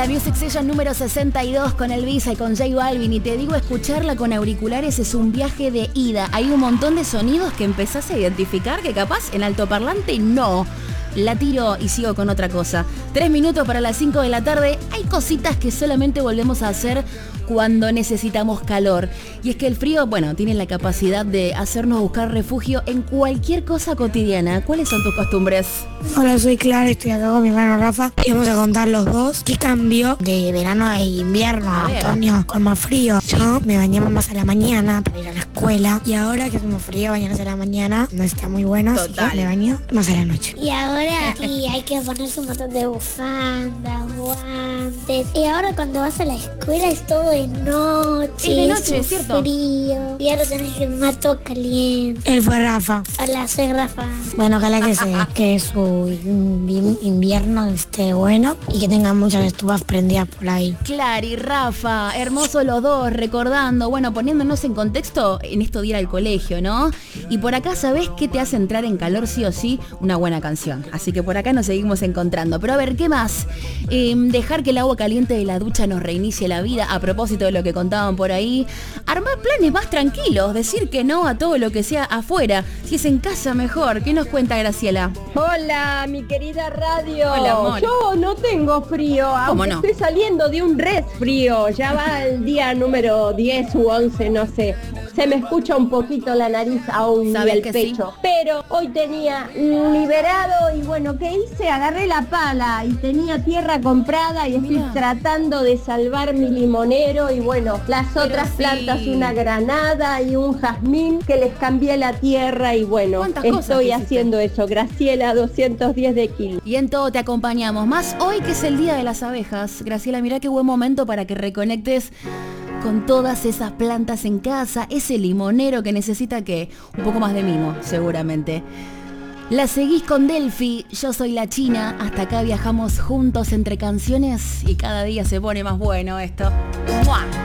la Music Session número 62 con Elvisa y con J Balvin. Y te digo, escucharla con auriculares es un viaje de ida. Hay un montón de sonidos que empezás a identificar que capaz en altoparlante no. La tiro y sigo con otra cosa. 3 minutos para las 5 de la tarde. Hay cositas que solamente volvemos a hacer cuando necesitamos calor. Y es que el frío, bueno, tiene la capacidad de hacernos buscar refugio en cualquier cosa cotidiana. ¿Cuáles son tus costumbres? Hola, soy Clara, estoy acá con mi hermano Rafa y vamos a contar los dos qué cambió de verano a invierno, a otoño, con más frío. Yo me bañaba más a la mañana para ir a la escuela y ahora que hacemos frío, bañarse a la mañana no está muy bueno, así que me baño más a la noche. Y ahora sí, hay que ponerse un montón de bufandas, guantes. Y ahora cuando vas a la escuela es todo de noche. Es de noche, es ¿cierto? Frío. Y ahora tenés el mato caliente. Él fue Rafa. Hola, soy Rafa. Bueno, ojalá que su invierno esté bueno y que tengan muchas estufas prendidas por ahí. Clara y Rafa, hermosos los dos, recordando, bueno, poniéndonos en contexto en esto de ir al colegio, ¿no? Y por acá, ¿sabés qué te hace entrar en calor sí o sí? Una buena canción. Así que por acá nos seguimos encontrando. Pero a ver, ¿qué más? Dejar que el agua caliente de la ducha nos reinicie la vida, a propósito de lo que contaban por ahí. Armar planes más tranquilos, decir que no a todo lo que sea afuera. Si es en casa, mejor. ¿Qué nos cuenta Graciela? Hola, mi querida radio. Hola, amor. Yo no tengo frío, aunque no? estoy saliendo de un resfrío. Ya va el día número 10 u 11, no sé. Se me escucha un poquito la nariz aún y el pecho. Sí. Pero hoy tenía liberado y bueno, ¿qué hice? Agarré la pala y tenía tierra comprada y estoy tratando de salvar mi limonero y bueno, las otras plantas, una granada y un jazmín que les cambié la tierra y bueno, estoy haciendo eso. Graciela, 210 de kilo. Y en todo te acompañamos, más hoy que es el Día de las Abejas. Graciela, mirá qué buen momento para que reconectes con todas esas plantas en casa, ese limonero que necesita que un poco más de mimo, seguramente. La seguís con Delphi, yo soy la China, hasta acá viajamos juntos entre canciones y cada día se pone más bueno esto. ¡Mua!